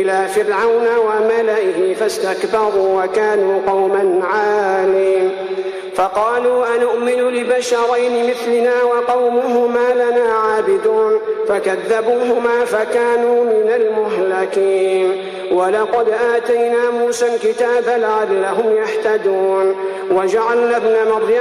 إلى فرعون وملئه فاستكبروا وكانوا قوما عالين فقالوا أنؤمن لبشرين مثلنا وقومهما لنا عابدون فكذبوهما فكانوا من المهلكين ولقد آتينا موسى الكتاب لعلهم يهتدون وجعلنا ابن مريم